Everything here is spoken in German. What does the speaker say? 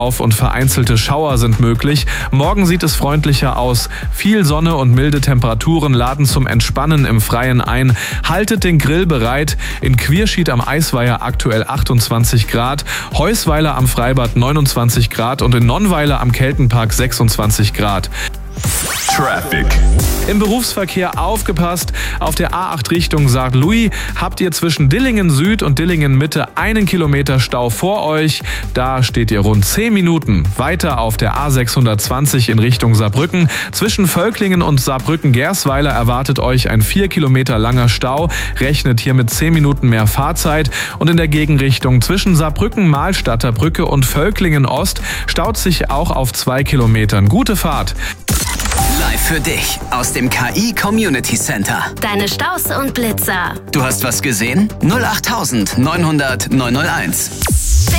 und vereinzelte Schauer sind möglich. Morgen sieht es freundlicher aus. Viel Sonne und milde Temperaturen laden zum Entspannen im Freien ein. Haltet den Grill bereit. In Quierschied am Eisweiher aktuell 28 Grad, Heusweiler am Freibad 29 Grad und in Nonnweiler am Keltenpark 26 Grad. Traffic. Im Berufsverkehr aufgepasst. Auf der A8 Richtung St. Louis habt ihr zwischen Dillingen Süd und Dillingen Mitte 1 Kilometer Stau vor euch. Da steht ihr rund 10 Minuten. Weiter auf der A620 in Richtung Saarbrücken. Zwischen Völklingen und Saarbrücken-Gersweiler erwartet euch ein 4 Kilometer langer Stau. Rechnet hier mit 10 Minuten mehr Fahrzeit. Und in der Gegenrichtung zwischen Saarbrücken-Mahlstadter Brücke und Völklingen Ost staut sich auch auf 2 Kilometern. Gute Fahrt. Live für dich aus dem KI Community Center. Deine Staus und Blitzer. Du hast was gesehen? 08900 901.